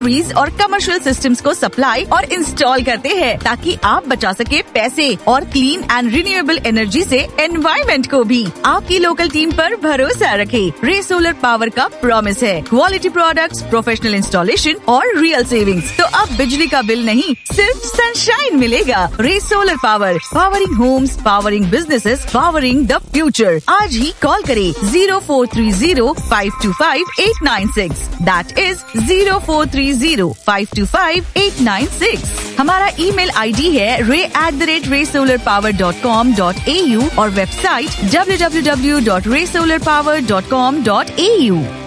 और commercial systems को supply और इंस्टॉल करते हैं ताकि आप बचा सके पैसे और क्लीन एंड रिन्यूएबल एनर्जी से एनवायरनमेंट को भी। आपकी लोकल टीम पर भरोसा रखें। रे सोलर पावर का प्रॉमिस है क्वालिटी प्रोडक्ट्स, प्रोफेशनल इंस्टॉलेशन और रियल सेविंग्स। तो अब बिजली का बिल नहीं, सिर्फ सनशाइन मिलेगा। रे solar power, powering Holmes, powering businesses, powering the future. आज ही कॉल करें 0430-525-896। That is 0430-525-896। हमारा ईमेल आईडी है ray@raysolarpower.com.au और वेबसाइट www.raysolarpower.com.au।